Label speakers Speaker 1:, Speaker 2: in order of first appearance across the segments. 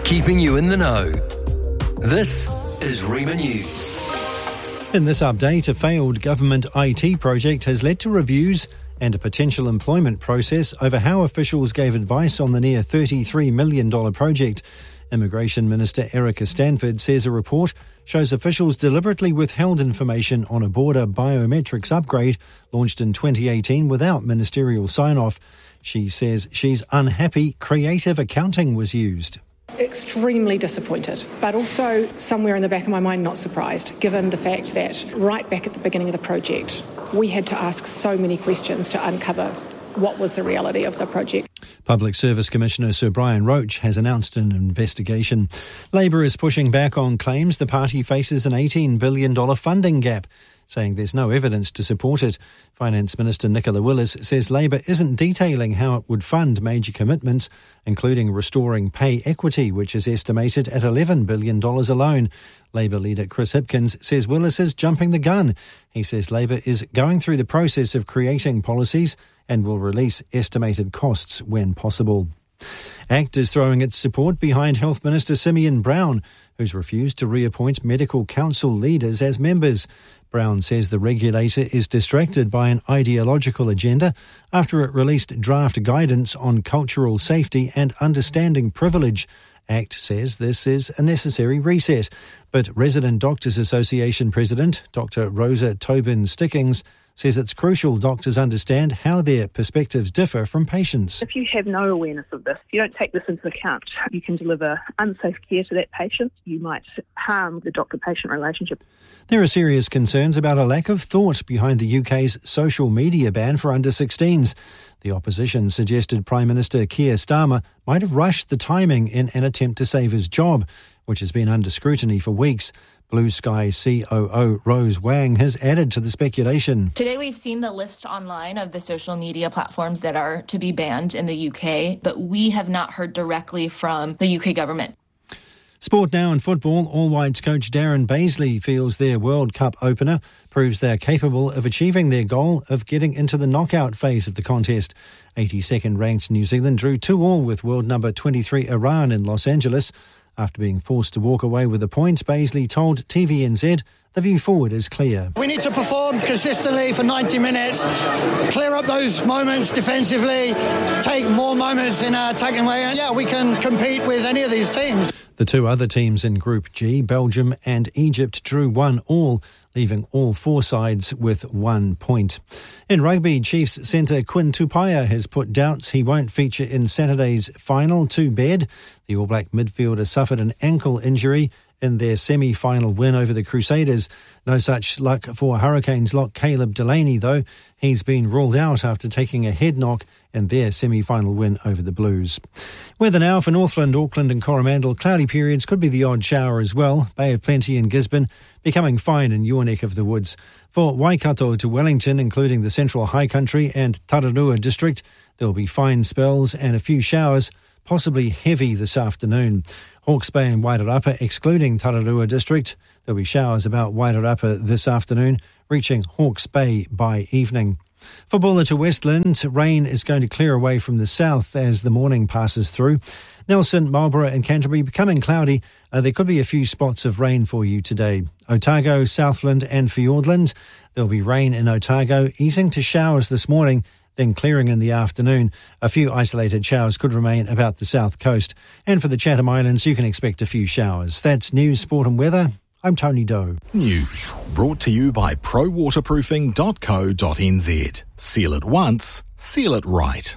Speaker 1: keeping you in the know. This is Rima News.
Speaker 2: In this update, a failed government IT project has led to reviews and a potential employment process over how officials gave advice on the near $33 million project. Immigration Minister Erica Stanford says a report shows officials deliberately withheld information on a border biometrics upgrade launched in 2018 without ministerial sign-off. She says she's unhappy creative accounting was used.
Speaker 3: Extremely disappointed, but also somewhere in the back of my mind not surprised, given the fact that right back at the beginning of the project, we had to ask so many questions to uncover what was the reality of the project.
Speaker 2: Public Service Commissioner Sir Brian Roach has announced an investigation. Labor is pushing back on claims the party faces an $18 billion funding gap, saying there's no evidence to support it. Finance Minister Nicola Willis says Labor isn't detailing how it would fund major commitments, including restoring pay equity, which is estimated at $11 billion alone. Labor leader Chris Hipkins says Willis is jumping the gun. He says Labor is going through the process of creating policies and will release estimated costs when possible. ACT is throwing its support behind Health Minister Simeon Brown, who's refused to reappoint Medical Council leaders as members. Brown says the regulator is distracted by an ideological agenda after it released draft guidance on cultural safety and understanding privilege. ACT says this is a necessary reset, but Resident Doctors Association President Dr. Rosa Tobin-Stickings says it's crucial doctors understand how their perspectives differ from patients.
Speaker 4: If you have no awareness of this, if you don't take this into account, you can deliver unsafe care to that patient. You might harm the doctor-patient relationship.
Speaker 2: There are serious concerns about a lack of thought behind the UK's social media ban for under-16s. The opposition suggested Prime Minister Keir Starmer might have rushed the timing in an attempt to save his job, which has been under scrutiny for weeks. Blue Sky COO Rose Wang has added to the speculation.
Speaker 5: Today we've seen the list online of the social media platforms that are to be banned in the UK, but we have not heard directly from the UK government.
Speaker 2: Sport now in football. All Whites coach Darren Baisley feels their World Cup opener proves they're capable of achieving their goal of getting into the knockout phase of the contest. 82nd ranked New Zealand drew 2-2 with world number 23 Iran in Los Angeles. After being forced to walk away with the points, Baisley told TVNZ the view forward is clear.
Speaker 6: We need to perform consistently for 90 minutes, clear up those moments defensively, take more moments in our attacking way, and we can compete with any of these teams.
Speaker 2: The two other teams in Group G, Belgium and Egypt, drew 1-1, leaving all four sides with 1 point. In rugby, Chiefs centre Quinn Tupaia has put doubts he won't feature in Saturday's final to bed. The All Black midfielder suffered an ankle injury in their semi-final win over the Crusaders. No such luck for Hurricanes lock Caleb Delaney, though. He's been ruled out after taking a head knock in their semi-final win over the Blues. Weather now for Northland, Auckland and Coromandel. Cloudy periods, could be the odd shower as well. Bay of Plenty in Gisborne, becoming fine in your neck of the woods. For Waikato to Wellington, including the Central High Country and Tararua District, there will be fine spells and a few showers, possibly heavy this afternoon. Hawke's Bay and Wairarapa, excluding Tararua District, there'll be showers about Wairarapa this afternoon, reaching Hawke's Bay by evening. For Bulla to Westland, rain is going to clear away from the south as the morning passes through. Nelson, Marlborough and Canterbury becoming cloudy. There could be a few spots of rain for you today. Otago, Southland and Fiordland, there'll be rain in Otago, easing to showers this morning, then clearing in the afternoon. A few isolated showers could remain about the south coast. And for the Chatham Islands, you can expect a few showers. That's news, sport and weather. I'm Tony Doe.
Speaker 7: News brought to you by prowaterproofing.co.nz. Seal it once, seal it right.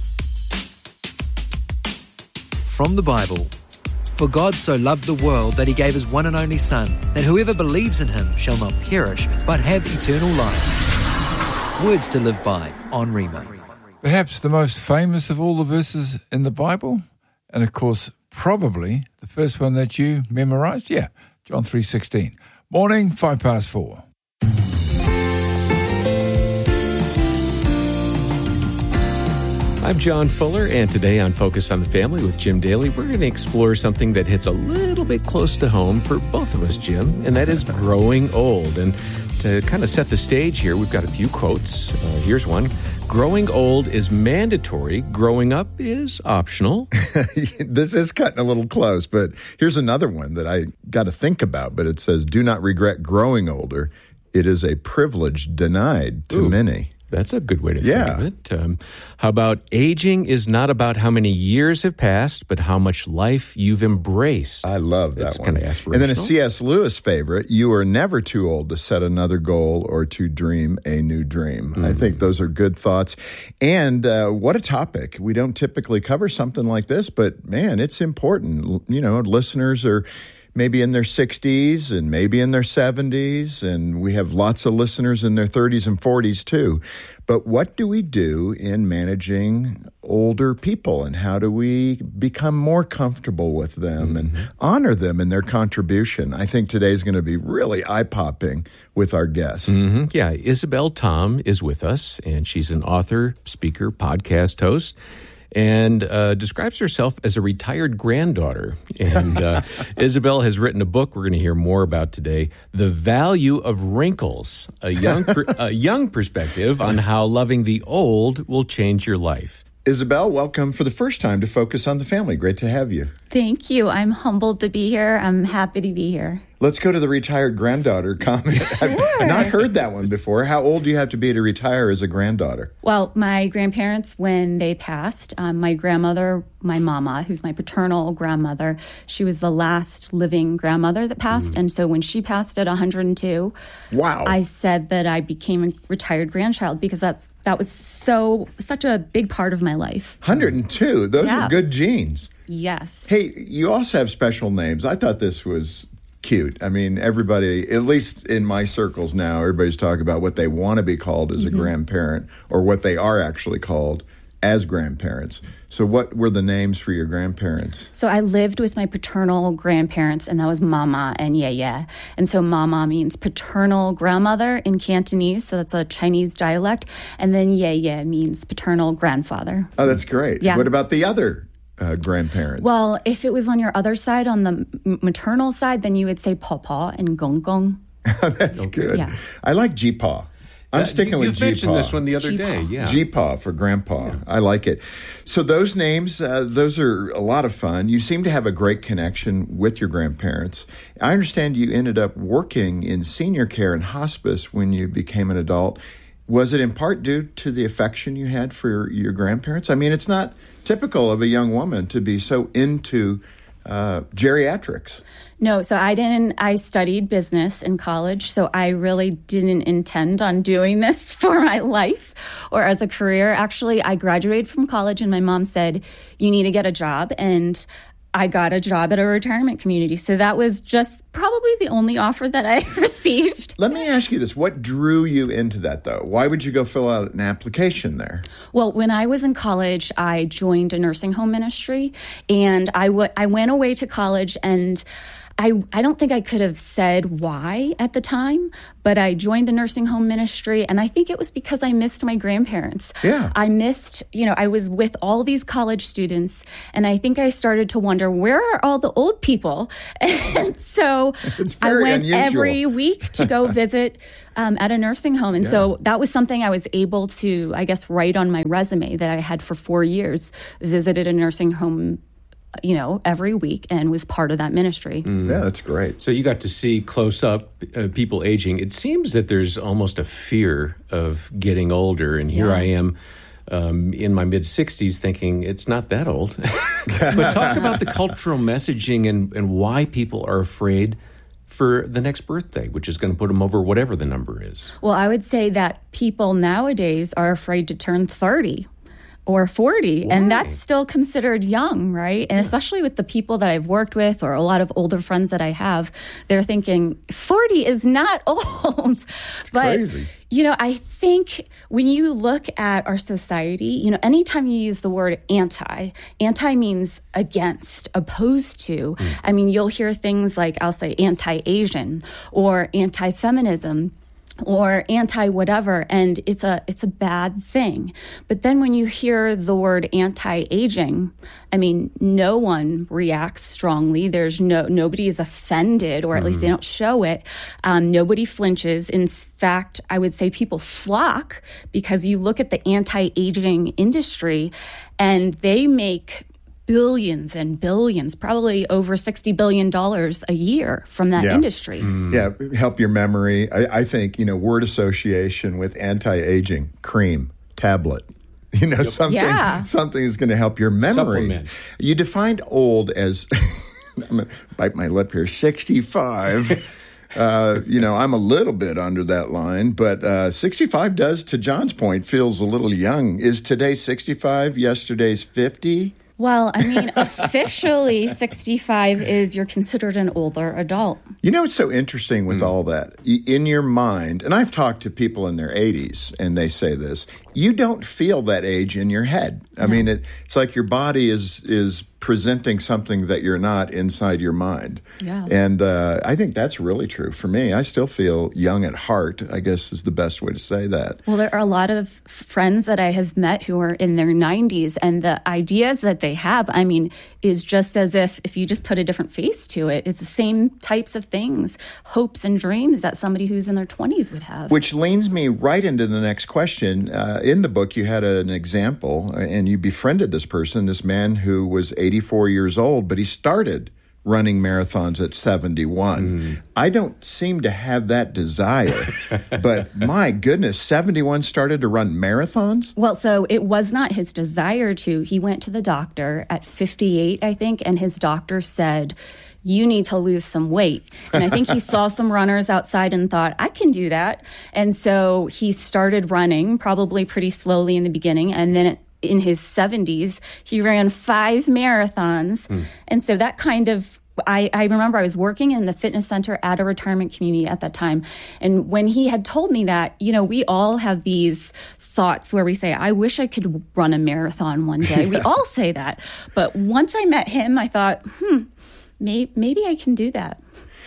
Speaker 8: From the Bible. For God so loved the world that he gave his one and only Son, that whoever believes in him shall not perish, but have eternal life. Words to live by on Rima.
Speaker 9: Perhaps the most famous of all the verses in the Bible, and of course, probably the first one that you memorized, John 3:16. Morning, 4:05.
Speaker 10: I'm John Fuller, and today on Focus on the Family with Jim Daly, we're going to explore something that hits a little bit close to home for both of us, Jim, and that is growing old. And to kind of set the stage here, we've got a few quotes. Here's one. Growing old is mandatory. Growing up is optional.
Speaker 11: This is cutting a little close, but here's another one that I got to think about. But it says, do not regret growing older. It is a privilege denied to many.
Speaker 10: That's a good way to think of it. How about aging is not about how many years have passed, but how much life you've embraced.
Speaker 11: I love that one.
Speaker 10: Kind of aspirational.
Speaker 11: And then a C.S. Lewis favorite, you are never too old to set another goal or to dream a new dream. I think those are good thoughts. And what a topic. We don't typically cover something like this, but man, it's important. You know, listeners are maybe in their 60s and maybe in their 70s, and we have lots of listeners in their 30s and 40s too. But what do we do in managing older people, and how do we become more comfortable with them and honor them in their contribution? I think today's going to be really eye-popping with our guest.
Speaker 10: Yeah, Isabel Tom is with us, and she's an author, speaker, podcast host, and describes herself as a retired granddaughter. And Isabel has written a book we're going to hear more about today, The Value of Wrinkles, a young perspective on how loving the old will change your life.
Speaker 11: Isabel, welcome for the first time to Focus on the Family. Great to have you.
Speaker 12: Thank you. I'm humbled to be here. I'm happy to be here.
Speaker 11: Let's go to the retired granddaughter comment. Sure. I've not heard that one before. How old do you have to be to retire as a granddaughter?
Speaker 12: Well, my grandparents, when they passed, my grandmother, my mama, who's my paternal grandmother, she was the last living grandmother that passed. And so when she passed at 102,
Speaker 11: wow,
Speaker 12: I said that I became a retired grandchild because that was such a big part of my life.
Speaker 11: 102. Those are good genes.
Speaker 12: Yes.
Speaker 11: Hey, you also have special names. I thought this was cute. I mean, everybody, at least in my circles now, everybody's talking about what they want to be called as a grandparent or what they are actually called as grandparents. So what were the names for your grandparents?
Speaker 12: So I lived with my paternal grandparents, and that was Mama and Yaya. And so Mama means paternal grandmother in Cantonese, so that's a Chinese dialect. And then Yaya means paternal grandfather.
Speaker 11: Oh, that's great.
Speaker 12: Yeah.
Speaker 11: What about the other grandparents?
Speaker 12: Well, if it was on your other side, on the maternal side, then you would say Papa and Gong Gong.
Speaker 11: That's good.
Speaker 12: Yeah.
Speaker 11: I like Jipa. I'm sticking with Jipa.
Speaker 10: You mentioned this one the other day. Yeah.
Speaker 11: Jipa for grandpa. Yeah. I like it. So those names, those are a lot of fun. You seem to have a great connection with your grandparents. I understand you ended up working in senior care and hospice when you became an adult. Was it in part due to the affection you had for your grandparents? I mean, it's not typical of a young woman to be so into geriatrics.
Speaker 12: No, so I studied business in college, so I really didn't intend on doing this for my life or as a career. Actually, I graduated from college and my mom said, you need to get a job, and I got a job at a retirement community. So that was just probably the only offer that I received.
Speaker 11: Let me ask you this. What drew you into that, though? Why would you go fill out an application there?
Speaker 12: Well, when I was in college, I joined a nursing home ministry, and I went away to college, and I don't think I could have said why at the time, but I joined the nursing home ministry, and I think it was because I missed my grandparents.
Speaker 11: Yeah.
Speaker 12: I missed, I was with all these college students, and I think I started to wonder, where are all the old people? And so I went every week to go visit at a nursing home. And so that was something I was able to, I guess, write on my resume that I had for 4 years, visited a nursing home every week and was part of that ministry.
Speaker 11: Yeah, that's great.
Speaker 10: So you got to see close up people aging. It seems that there's almost a fear of getting older. And here I am in my mid-60s thinking it's not that old. But talk about the cultural messaging and why people are afraid for the next birthday, which is going to put them over whatever the number is.
Speaker 12: Well, I would say that people nowadays are afraid to turn 30 or 40, and that's still considered young, right? And especially with the people that I've worked with or a lot of older friends that I have, they're thinking 40 is not old.
Speaker 11: It's crazy.
Speaker 12: I think when you look at our society, anytime you use the word anti means against, opposed to. I mean, you'll hear things like, I'll say anti-Asian or anti-feminism. or anti-whatever, and it's a bad thing. But then when you hear the word anti-aging, I mean, no one reacts strongly. There's nobody is offended, or at least they don't show it. Nobody flinches. In fact, I would say people flock, because you look at the anti-aging industry, and they make billions and billions, probably over $60 billion a year from that industry.
Speaker 11: Yeah, help your memory. I think, word association with anti-aging, cream, tablet. Something is going to help your memory.
Speaker 10: Supplement.
Speaker 11: You defined old as, I'm going to bite my lip here, 65. I'm a little bit under that line, but 65 does, to John's point, feels a little young. Is today 65, yesterday's 50?
Speaker 12: Well, I mean, officially 65 is you're considered an older adult.
Speaker 11: What's so interesting with all that? In your mind, and I've talked to people in their 80s, and they say this, you don't feel that age in your head. I mean, it's like your body is presenting something that you're not inside your mind.
Speaker 12: Yeah.
Speaker 11: And I think that's really true for me. I still feel young at heart, I guess is the best way to say that.
Speaker 12: Well, there are a lot of friends that I have met who are in their 90s, and the ideas that they have, I mean, is just as if you just put a different face to it. It's the same types of things, hopes and dreams that somebody who's in their 20s would have.
Speaker 11: Which leads me right into the next question. In the book, you had an example, and you befriended this person, this man who was 84 years old, but he started running marathons at 71. I don't seem to have that desire, but my goodness, 71 started to run marathons?
Speaker 12: Well, so it was not his desire to. He went to the doctor at 58, I think, and his doctor said, you need to lose some weight. And I think he saw some runners outside and thought, I can do that. And so he started running, probably pretty slowly in the beginning, and then in his 70s, he ran 5 marathons. And so that kind of, I remember I was working in the fitness center at a retirement community at that time. And when he had told me that, we all have these thoughts where we say, I wish I could run a marathon one day. We all say that. But once I met him, I thought, maybe I can do that.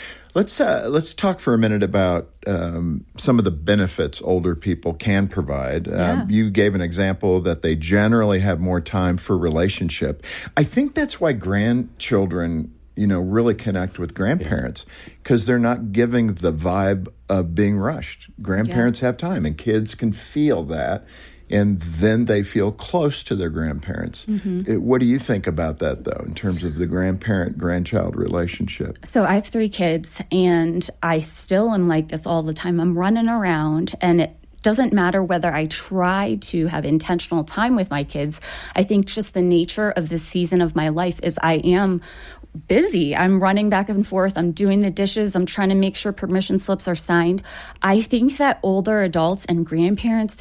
Speaker 11: Let's talk for a minute about some of the benefits older people can provide. You gave an example that they generally have more time for relationship. I think that's why grandchildren, really connect with grandparents, because they're not giving the vibe of being rushed. Grandparents have time, and kids can feel that. And then they feel close to their grandparents. What do you think about that, though, in terms of the grandparent-grandchild relationship?
Speaker 12: So I have 3 kids, and I still am like this all the time. I'm running around, and it doesn't matter whether I try to have intentional time with my kids. I think just the nature of this season of my life is I am busy. I'm running back and forth. I'm doing the dishes. I'm trying to make sure permission slips are signed. I think that older adults and grandparents,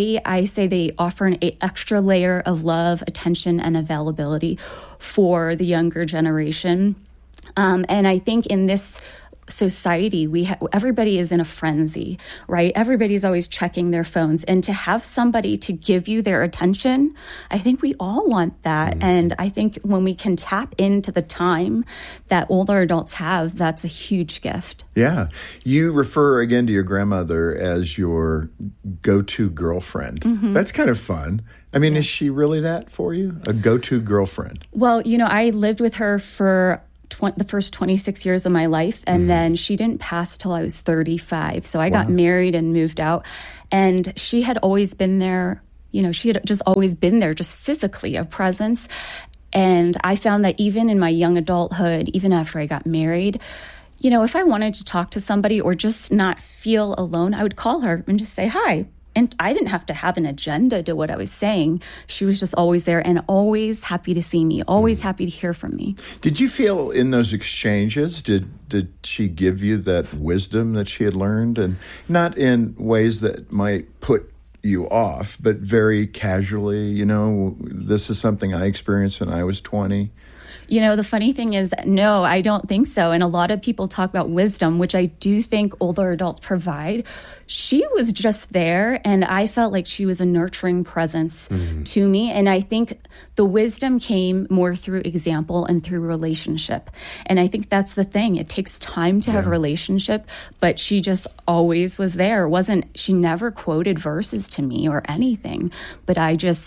Speaker 12: I say they offer an extra layer of love, attention, and availability for the younger generation. And I think in this society, everybody is in a frenzy, right? Everybody's always checking their phones. And to have somebody to give you their attention, I think we all want that. And I think when we can tap into the time that older adults have, that's a huge gift.
Speaker 11: Yeah. You refer again to your grandmother as your go-to girlfriend. That's kind of fun. I mean, is she really that for you? A go-to girlfriend?
Speaker 12: Well, I lived with her for the first 26 years of my life, and then she didn't pass till I was 35. So I got married and moved out, and she had always been there. She had just always been there, just physically, a presence. And I found that even in my young adulthood, even after I got married, if I wanted to talk to somebody or just not feel alone, I would call her and just say hi. And I didn't have to have an agenda to what I was saying. She was just always there and always happy to see me, always happy to hear from me.
Speaker 11: Did you feel in those exchanges, did she give you that wisdom that she had learned? And not in ways that might put you off, but very casually, this is something I experienced when I was 20?
Speaker 12: The funny thing is, no, I don't think so. And a lot of people talk about wisdom, which I do think older adults provide. She was just there, and I felt like she was a nurturing presence to me. And I think the wisdom came more through example and through relationship. And I think that's the thing. It takes time to have a relationship, but she just always was there. She never quoted verses to me or anything, but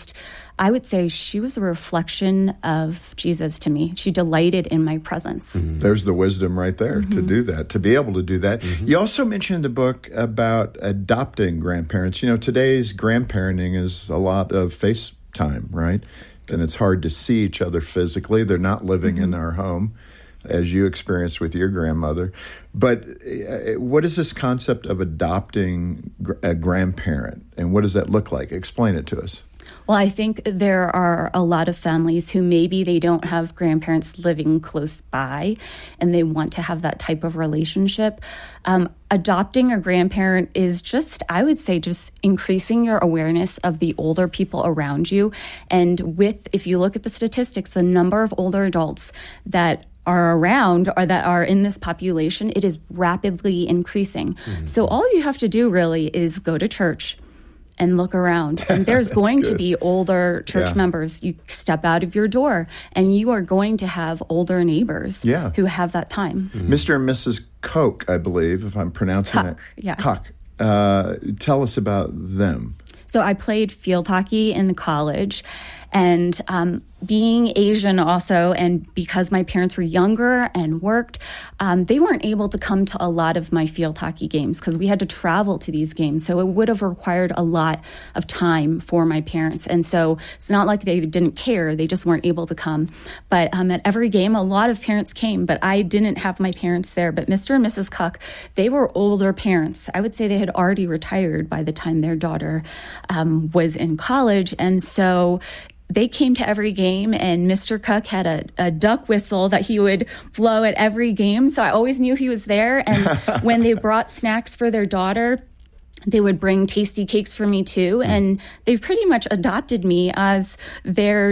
Speaker 12: I would say she was a reflection of Jesus to me. She delighted in my presence.
Speaker 11: There's the wisdom right there to do that, to be able to do that. You also mentioned in the book about adopting grandparents. Today's grandparenting is a lot of FaceTime, right? And it's hard to see each other physically. They're not living in our home, as you experienced with your grandmother. But what is this concept of adopting a grandparent, and what does that look like? Explain it to us.
Speaker 12: Well, I think there are a lot of families who maybe they don't have grandparents living close by and they want to have that type of relationship. Adopting a grandparent is I would say, increasing your awareness of the older people around you. And if you look at the statistics, the number of older adults that are around or that are in this population, it is rapidly increasing. So all you have to do really is go to church and look around. And there's going to be older church members. You step out of your door and you are going to have older neighbors who have that time.
Speaker 11: Mr. and Mrs. Koch, I believe, if I'm pronouncing it. Koch. Tell us about them.
Speaker 12: So I played field hockey in college. And being Asian also, and because my parents were younger and worked, they weren't able to come to a lot of my field hockey games because we had to travel to these games. So it would have required a lot of time for my parents. And so it's not like they didn't care. They just weren't able to come. But at every game, a lot of parents came, but I didn't have my parents there. But Mr. and Mrs. Koch, they were older parents. I would say they had already retired by the time their daughter was in college. And so they came to every game, and Mr. Koch had a duck whistle that he would blow at every game. So I always knew he was there. And when they brought snacks for their daughter, they would bring tasty cakes for me too. And they pretty much adopted me as their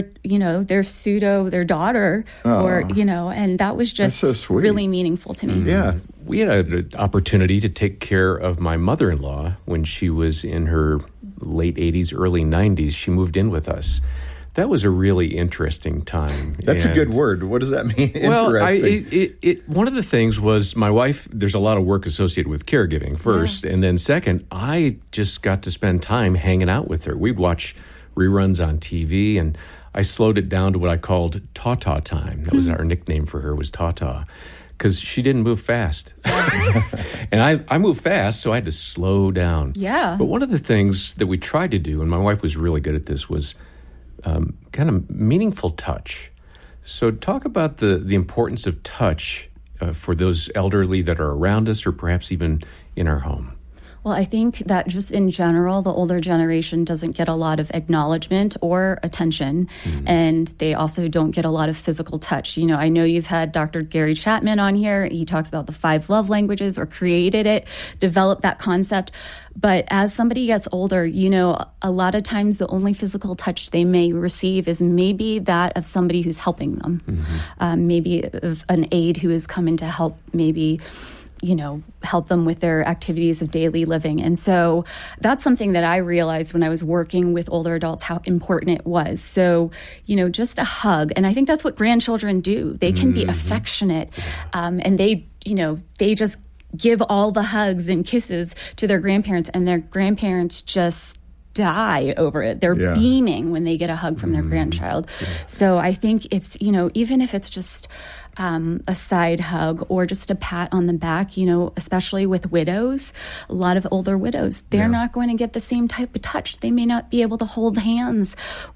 Speaker 12: daughter, and that was just so really meaningful to me.
Speaker 11: Yeah.
Speaker 10: We had an opportunity to take care of my mother-in-law when she was in her late 80s, early 90s. She moved in with us. That was a really interesting time.
Speaker 11: That's a good word. What does that mean?
Speaker 10: Well,
Speaker 11: interesting.
Speaker 10: One of the things was my wife, there's a lot of work associated with caregiving first. And then second, I just got to spend time hanging out with her. We'd watch reruns on TV, and I slowed it down to what I called Tata time. That was our nickname for her, was Tata, because she didn't move fast. And I moved fast, so I had to slow down.
Speaker 12: Yeah.
Speaker 10: But one of the things that we tried to do, and my wife was really good at this, was kind of meaningful touch. So talk about the importance of touch for those elderly that are around us or perhaps even in our home.
Speaker 12: Well, I think that just in general, the older generation doesn't get a lot of acknowledgement or attention, and they also don't get a lot of physical touch. I know you've had Dr. Gary Chapman on here. He talks about the 5 love languages, or created it, developed that concept. But as somebody gets older, a lot of times the only physical touch they may receive is maybe that of somebody who's helping them, maybe of an aide who is coming to help, maybe help them with their activities of daily living. And so that's something that I realized when I was working with older adults, how important it was. So, just a hug. And I think that's what grandchildren do. They can be affectionate, and they just give all the hugs and kisses to their grandparents, and their grandparents just die over it. They're beaming when they get a hug from their grandchild. So I think it's, even if it's just a side hug or just a pat on the back, especially with widows, a lot of older widows, they're not going to get the same type of touch. They may not be able to hold hands